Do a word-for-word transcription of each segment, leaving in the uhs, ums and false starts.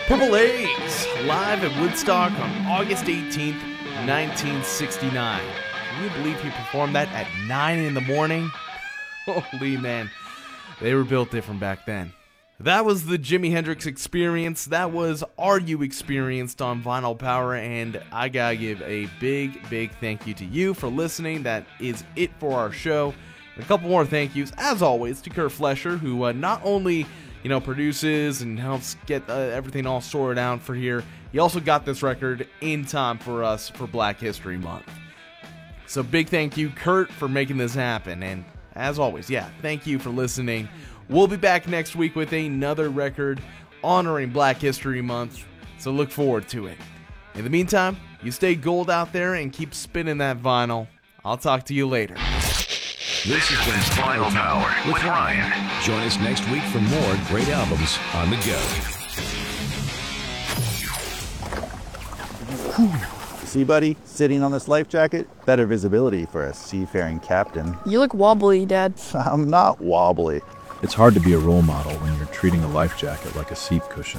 Purple Haze, live at Woodstock on August eighteenth, nineteen sixty-nine. Can you believe he performed that at nine in the morning? Holy man, they were built different back then. That was the Jimi Hendrix Experience. That was Are You Experienced on Vinyl Power, and I gotta give a big, big thank you to you for listening. That is it for our show. And a couple more thank yous, as always, to Kurt Flesher, who uh, not only you know produces and helps get uh, everything all sorted out for here, he also got this record in time for us for Black History Month. So big thank you, Kurt, for making this happen. And as always, yeah, thank you for listening. We'll be back next week with another record honoring Black History Month, so look forward to it. In the meantime, you stay gold out there and keep spinning that vinyl. I'll talk to you later. This has been Vinyl Power with Ryan. Join us next week for more great albums on the go. See, buddy, sitting on this life jacket, better visibility for a seafaring captain. You look wobbly, Dad. I'm not wobbly. It's hard to be a role model when you're treating a life jacket like a seat cushion.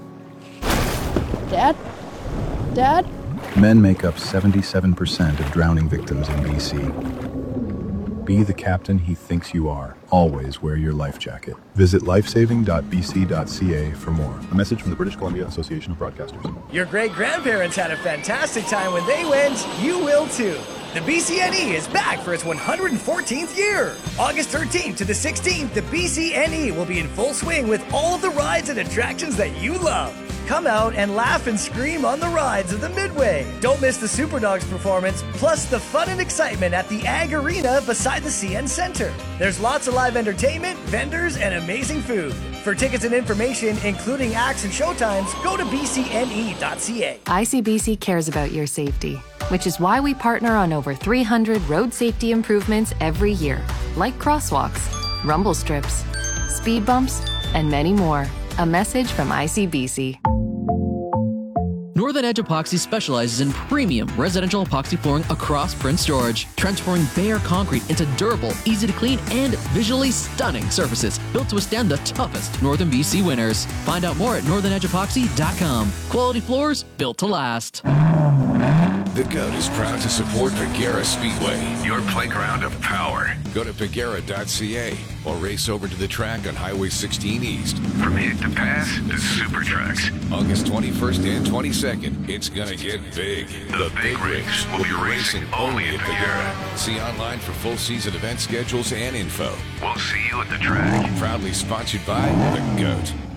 Dad? Dad? Men make up seventy-seven percent of drowning victims in B C. Be the captain he thinks you are. Always wear your life jacket. Visit lifesaving dot b c dot c a for more. A message from the British Columbia Association of Broadcasters. Your great-grandparents had a fantastic time when they went. You will too. The B C N E is back for its one hundred fourteenth year. August thirteenth to the sixteenth, the B C N E will be in full swing with all of the rides and attractions that you love. Come out and laugh and scream on the rides of the Midway. Don't miss the Superdogs performance, plus the fun and excitement at the Ag Arena beside the C N Center. There's lots of live entertainment, vendors, and amazing food. For tickets and information, including acts and showtimes, go to b c n e dot c a. I C B C cares about your safety, which is why we partner on over three hundred road safety improvements every year, like crosswalks, rumble strips, speed bumps, and many more. A message from I C B C. Northern Edge Epoxy specializes in premium residential epoxy flooring across Prince George, transforming bare concrete into durable, easy to clean, and visually stunning surfaces built to withstand the toughest Northern B C winters. Find out more at northern edge epoxy dot com. Quality floors built to last. The GOAT is proud to support Pagera Speedway, your playground of power. Go to pagera dot c a or race over to the track on Highway sixteen East. From hit to pass to super tracks. August twenty-first and twenty-second, it's gonna get big. The, the big rigs will be racing only at Pagera. See online for full season event schedules and info. We'll see you at the track. Proudly sponsored by the GOAT.